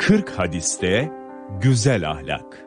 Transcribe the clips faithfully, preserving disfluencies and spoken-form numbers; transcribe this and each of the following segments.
kırk hadiste güzel ahlak.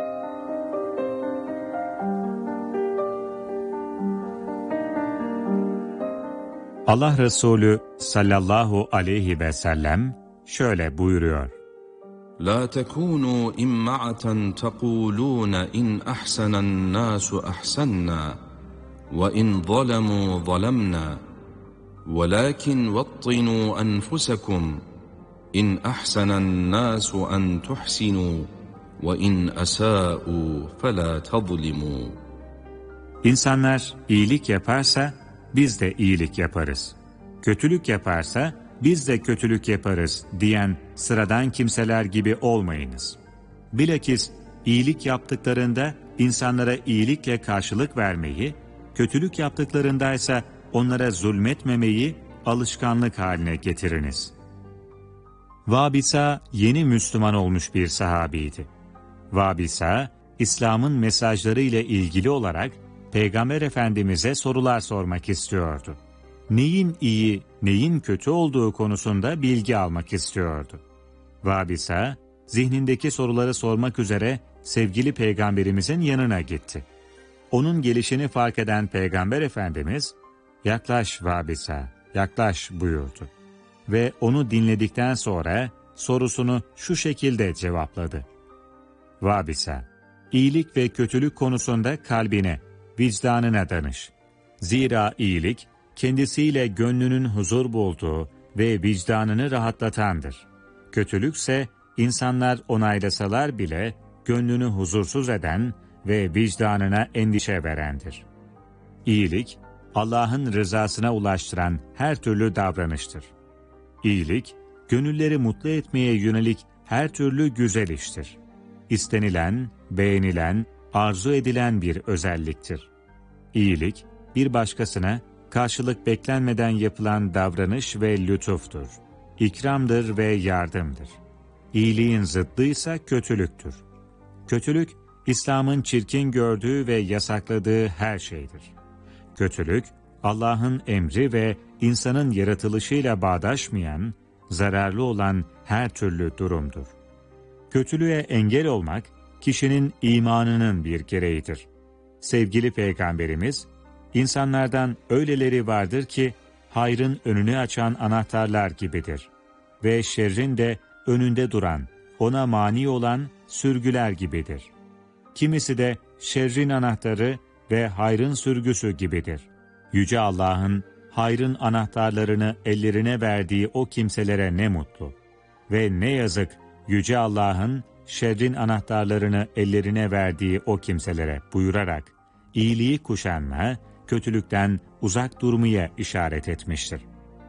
Allah Resulü sallallahu aleyhi ve sellem şöyle buyuruyor: La tekunu imma'atan tekulun in ahsanan nasu ahsanna ve in zalemu zalamna velakin vattinu enfusakum in ahsanan nasu en tuhsinu ve in asa'u fela tazlimu. İnsanlar iyilik yaparsa biz de iyilik yaparız. Kötülük yaparsa biz de kötülük yaparız diyen sıradan kimseler gibi olmayınız. Bilakis iyilik yaptıklarında insanlara iyilikle karşılık vermeyi, kötülük yaptıklarındaysa onlara zulmetmemeyi alışkanlık haline getiriniz. Vabisa yeni Müslüman olmuş bir sahabiydi. Vabisa, İslam'ın mesajları ile ilgili olarak Peygamber Efendimiz'e sorular sormak istiyordu. Neyin iyi, neyin kötü olduğu konusunda bilgi almak istiyordu. Vabisa, zihnindeki soruları sormak üzere sevgili Peygamberimizin yanına gitti. Onun gelişini fark eden Peygamber Efendimiz, "Yaklaş Vabisa, yaklaş" buyurdu. Ve onu dinledikten sonra sorusunu şu şekilde cevapladı: Vabisa, iyilik ve kötülük konusunda kalbine, vicdanına danış. Zira iyilik, kendisiyle gönlünün huzur bulduğu ve vicdanını rahatlatandır. Kötülükse, insanlar onaylasalar bile gönlünü huzursuz eden ve vicdanına endişe verendir. İyilik, Allah'ın rızasına ulaştıran her türlü davranıştır. İyilik, gönülleri mutlu etmeye yönelik her türlü güzel iştir. İstenilen, beğenilen, arzu edilen bir özelliktir. İyilik, bir başkasına karşılık beklenmeden yapılan davranış ve lütuftur. İkramdır ve yardımdır. İyiliğin zıddıysa kötülüktür. Kötülük, İslam'ın çirkin gördüğü ve yasakladığı her şeydir. Kötülük, Allah'ın emri ve insanın yaratılışıyla bağdaşmayan, zararlı olan her türlü durumdur. Kötülüğe engel olmak, kişinin imanının bir gereğidir. Sevgili Peygamberimiz, insanlardan öyleleri vardır ki, hayrın önünü açan anahtarlar gibidir ve şerrin de önünde duran, ona mani olan sürgüler gibidir. Kimisi de şerrin anahtarı ve hayrın sürgüsü gibidir. Yüce Allah'ın hayrın anahtarlarını ellerine verdiği o kimselere ne mutlu ve ne yazık Yüce Allah'ın şerrin anahtarlarını ellerine verdiği o kimselere buyurarak iyiliği kuşanma, kötülükten uzak durmaya işaret etmiştir.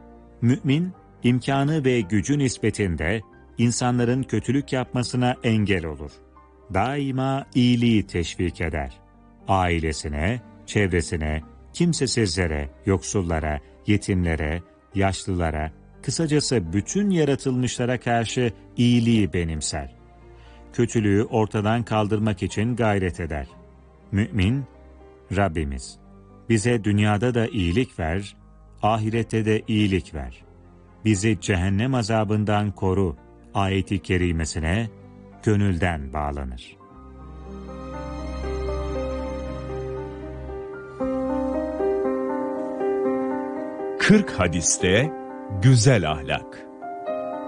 Mümin, imkanı ve gücü nispetinde insanların kötülük yapmasına engel olur. Daima iyiliği teşvik eder. Ailesine, çevresine, kimsesizlere, yoksullara, yetimlere, yaşlılara, kısacası bütün yaratılmışlara karşı iyiliği benimser. Kötülüğü ortadan kaldırmak için gayret eder. Mümin, Rabbimiz, bize dünyada da iyilik ver, ahirette de iyilik ver. Bizi cehennem azabından koru ayeti kerimesine gönülden bağlanır. kırk hadiste güzel ahlak.